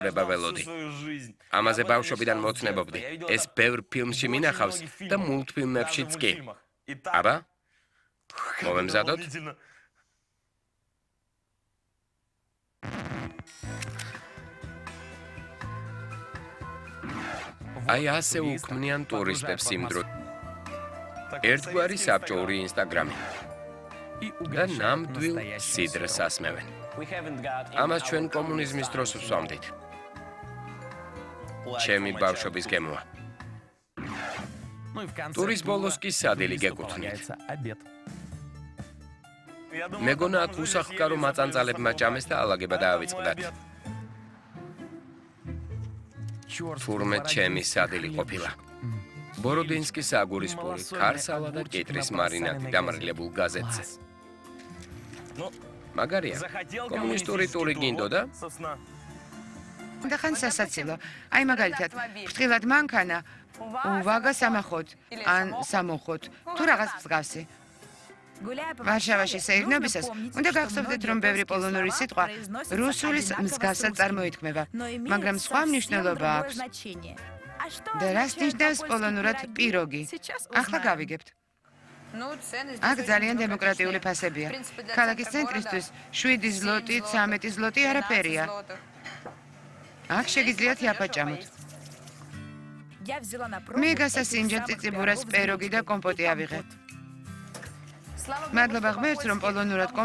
ველოდი. ამაზე ბავშვობიდან მოცნებობდი. ეს ბევრ ფილმში მინახავს და მულტფილმებშიც კი. აბა? მოვემზადოთ? აი ასე უქმნიან ტურისტებს იმ დროს. ერთგვარი საბჭოური ინსტაგრამი. და ნამდვილ სიდრეს ასმევენ. ამას ჩვენ კომუნიზმის დროს ვსვამდით. ჩემი ბავშვობის გემოა. ტურის ბოლოს კი სადილი გეკუთვნით. მეგონა აქ უსახლკარო მაწანწალებმა ჭამეს და ალაგება დაავიწყდათ. თურმე ჩემი სადილი ყოფილა. ბოროდინსკის აგურის პური, ქარსალა და კიტრის მარინადი დამარილებულ გაზეთზე. მაგარია, კომუნისტური ტური გინდოდა? და ხან სასაცილო. აი მაგალითად, ფრთხილად მანქანა, ვაგა სამახოთ, ან სამოხოთ, თუ რაღაც მსგავსი. ვარშავაში სეირნობისას უნდა გახსოვდეთ, რომ ბევრი პოლონური სიტყვა რუსულის მსგავსად წარმოითქმება, მაგრამ სხვა მნიშვნელობა აქვს. და რას ნიშნავს პოლონურად პიროგი? ახლა გავიგებთ. აქ ძალიან დემოკრატიული ფასებია. ქალაქის ცენტრისთვის 7 ზლოტი, 13 ზლოტი არაფერია. აქ შეგიძლიათ იაფაჭამოთ. მე გასასინჯად წიწიბურას პიროგი და კომპოტი ავიღე. მადლობა ღმერთს, რომ პოლონურად